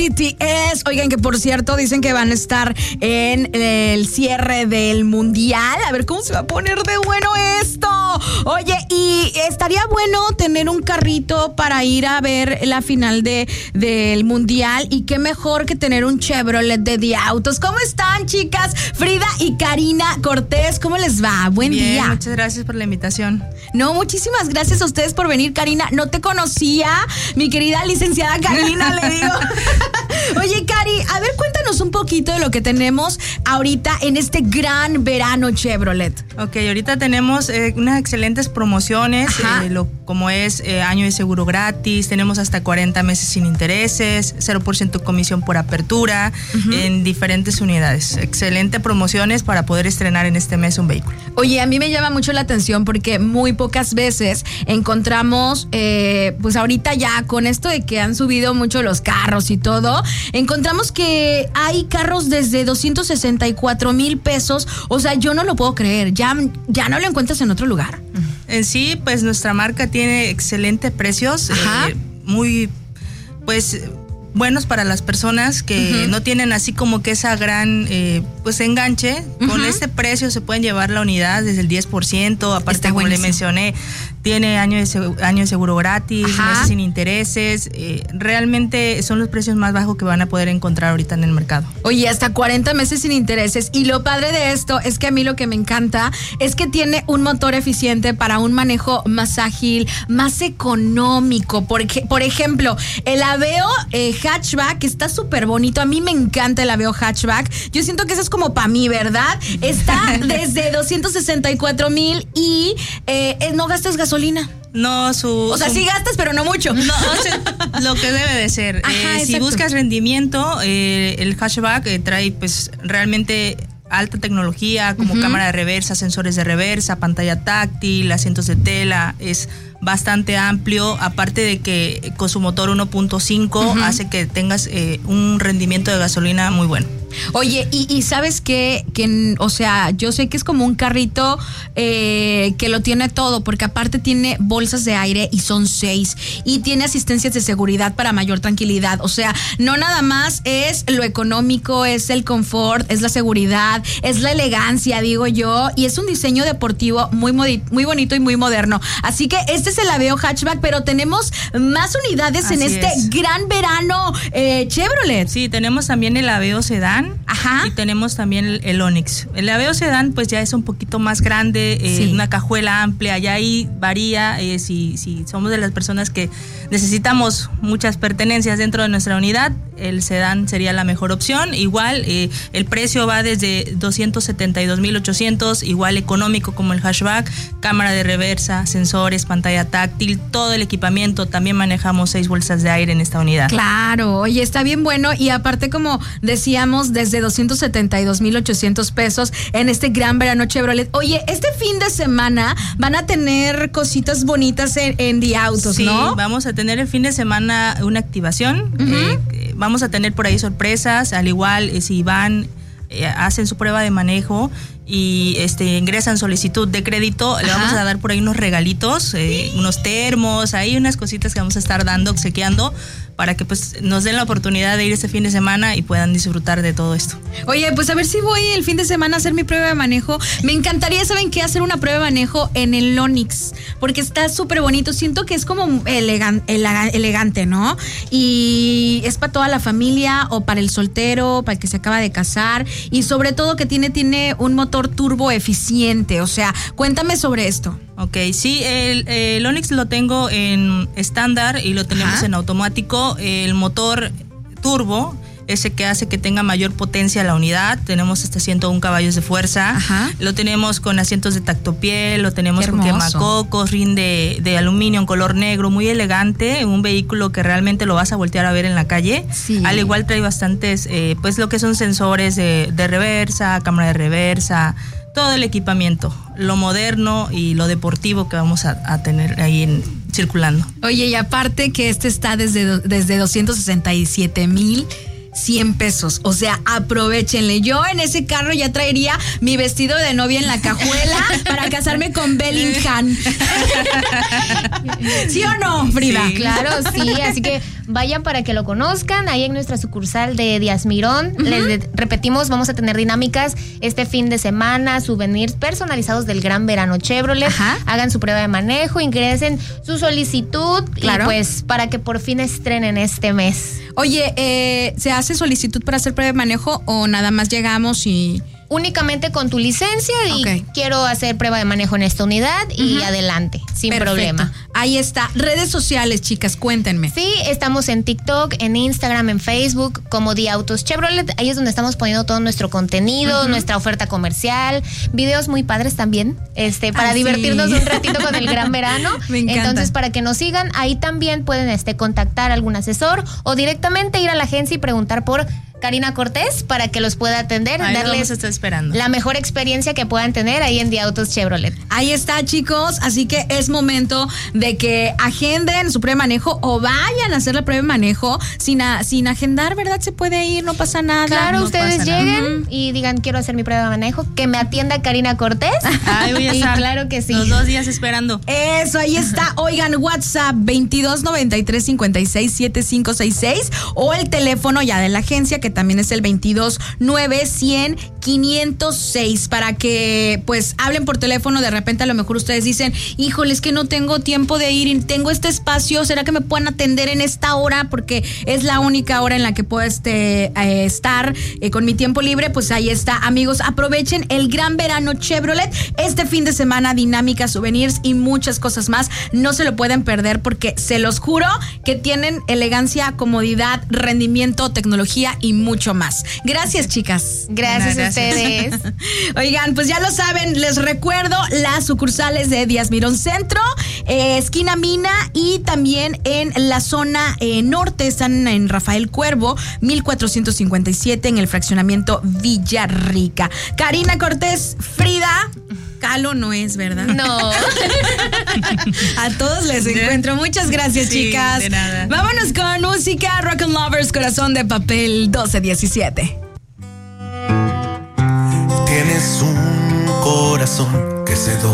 BTS, oigan, que por cierto dicen que van a estar en el cierre del mundial. A ver cómo se va a poner de bueno esto. Oye, y estaría bueno tener un carrito para ir a ver la final del mundial. Y qué mejor que tener un Chevrolet de autos. ¿Cómo están, chicas? Frida y Karina Cortés, ¿cómo les va? Buen Bien, día. Muchas gracias por la invitación. No, muchísimas gracias a ustedes por venir, Karina. No te conocía, mi querida licenciada Karina, le digo. Oye, Cari, a ver, cuéntanos un poquito de lo que tenemos ahorita en este gran verano Chevrolet. Ok, ahorita tenemos unas excelentes promociones, como es año de seguro gratis, tenemos hasta 40 meses sin intereses, 0% comisión por apertura, en diferentes unidades. Excelentes promociones para poder estrenar en este mes un vehículo. Oye, a mí me llama mucho la atención porque muy pocas veces encontramos, pues ahorita ya con esto de que han subido mucho los carros y todo, encontramos que hay carros desde 264,000 pesos. O sea, yo no lo puedo creer. Ya no lo encuentras en otro lugar. En sí, pues nuestra marca tiene excelentes precios, muy, pues, buenos para las personas que no tienen así como que esa gran pues enganche. Con este precio se pueden llevar la unidad desde el 10%, aparte como le mencioné, tiene año de seguro gratis, meses sin intereses, realmente son los precios más bajos que van a poder encontrar ahorita en el mercado. Oye, hasta 40 meses sin intereses, y lo padre de esto es que a mí lo que me encanta es que tiene un motor eficiente para un manejo más ágil, más económico, porque, por ejemplo, el Aveo hatchback está súper bonito. A mí me encanta el Aveo hatchback. Yo siento que eso es como para mí, ¿verdad? Está desde 264,000 y no gastas gasolina. No, o sea, sí gastas, pero no mucho. No, lo que debe de ser. Si buscas rendimiento, el hatchback trae pues realmente alta tecnología, como cámara de reversa, sensores de reversa, pantalla táctil, asientos de tela, es bastante amplio, aparte de que con su motor 1.5 hace que tengas un rendimiento de gasolina muy bueno. Oye, y ¿sabes qué? Que, o sea, yo sé que es como un carrito que lo tiene todo, porque aparte tiene bolsas de aire y son 6, y tiene asistencias de seguridad para mayor tranquilidad. O sea, no nada más es lo económico, es el confort, es la seguridad, es la elegancia, digo yo, y es un diseño deportivo muy bonito y muy moderno. Así que este es el Aveo hatchback, pero tenemos más unidades en este gran verano Chevrolet. Sí, tenemos también el Aveo sedán. Y tenemos también el Onix. El Aveo sedán pues ya es un poquito más grande, una cajuela amplia, ya ahí varía si somos de las personas que necesitamos muchas pertenencias dentro de nuestra unidad, el sedán sería la mejor opción. Igual el precio va desde 272,800, igual económico como el hatchback, cámara de reversa, sensores, pantalla táctil, todo el equipamiento. También manejamos 6 bolsas de aire en esta unidad. Claro, oye, está bien bueno, y aparte, como decíamos, desde 272,800 pesos en este gran verano Chevrolet. Oye, este fin de semana van a tener cositas bonitas en The Autos, ¿no? Sí, vamos a tener el fin de semana una activación. Vamos a tener por ahí sorpresas, al igual si van, hacen su prueba de manejo y ingresan solicitud de crédito, le vamos a dar por ahí unos regalitos, unos termos, ahí unas cositas que vamos a estar dando, obsequiando, para que pues nos den la oportunidad de ir este fin de semana y puedan disfrutar de todo esto. Oye, pues a ver si voy el fin de semana a hacer mi prueba de manejo. Me encantaría, ¿saben qué? Hacer una prueba de manejo en el Onix, porque está súper bonito. Siento que es como elegante, ¿no? Y es para toda la familia, o para el soltero, para el que se acaba de casar, y sobre todo que tiene un motor turbo eficiente. O sea, cuéntame sobre esto. Ok, sí, el Onix lo tengo en estándar y lo tenemos en automático. El motor turbo, ese que hace que tenga mayor potencia la unidad, tenemos hasta 101 caballos de fuerza. Lo tenemos con asientos de tactopiel, lo tenemos con quemacocos, rin de aluminio en color negro, muy elegante, un vehículo que realmente lo vas a voltear a ver en la calle. Al igual trae bastantes, pues lo que son sensores de reversa, cámara de reversa, todo el equipamiento, lo moderno y lo deportivo que vamos a tener ahí circulando. Oye, y aparte que está desde 267,100 pesos. O sea, aprovechenle. Yo en ese carro ya traería mi vestido de novia en la cajuela para casarme con Bellingham. ¿Sí o no, Frida? Sí. Claro, sí. Así que Vayan para que lo conozcan, ahí en nuestra sucursal de Díaz Mirón. Les repetimos, vamos a tener dinámicas este fin de semana, souvenirs personalizados del Gran Verano Chevrolet. Ajá. Hagan su prueba de manejo, ingresen su solicitud Claro. y pues para que por fin estrenen este mes. Oye, ¿se hace solicitud para hacer prueba de manejo o nada más llegamos y...? Únicamente con tu licencia y Ok. quiero hacer prueba de manejo en esta unidad y adelante, sin Perfecto. problema. Ahí está. Redes sociales, chicas, cuéntenme. Sí, estamos en TikTok, en Instagram, en Facebook, como The Autos Chevrolet. Ahí es donde estamos poniendo todo nuestro contenido, nuestra oferta comercial, videos muy padres también, para Ah, divertirnos sí. un ratito con el gran verano. Me encanta. Entonces, para que nos sigan, ahí también pueden contactar a algún asesor o directamente ir a la agencia y preguntar por Karina Cortés para que los pueda atender, Ahí darles vamos a estar esperando. la mejor experiencia que puedan tener ahí en The Autos Chevrolet. Ahí está, chicos. Así que es momento de que agenden su prueba de manejo o vayan a hacer la prueba de manejo sin agendar, ¿verdad? Se puede ir, no pasa nada. Claro, No ustedes pasa nada. lleguen y digan, quiero hacer mi prueba de manejo, que me atienda Karina Cortés. Ahí voy a Y estar. claro que sí. Los 2 días esperando. Eso, ahí está. Oigan, WhatsApp 2293567566 o el teléfono ya de la agencia, que también es el 229100-506, para que pues hablen por teléfono. De repente a lo mejor ustedes dicen, híjole, es que no tengo tiempo de ir y tengo este espacio, ¿será que me pueden atender en esta hora? Porque es la única hora en la que puedo estar con mi tiempo libre. Pues ahí está, amigos, aprovechen el Gran Verano Chevrolet este fin de semana, dinámicas, souvenirs y muchas cosas más. No se lo pueden perder porque se los juro que tienen elegancia, comodidad, rendimiento, tecnología y mucho más. Gracias, chicas. Gracias a Gracias. ustedes. Oigan, pues ya lo saben, les recuerdo las sucursales de Díaz Mirón Centro, esquina Mina, y también en la zona norte están en Rafael Cuervo, 1457, en el fraccionamiento Villarrica. Karina Cortés, Frida Kahlo no es, ¿verdad? No. A todos les encuentro. Muchas gracias, Sí, chicas. de nada. Vámonos con música. Rock and Lovers, Corazón de Papel 1217. Tienes un corazón que se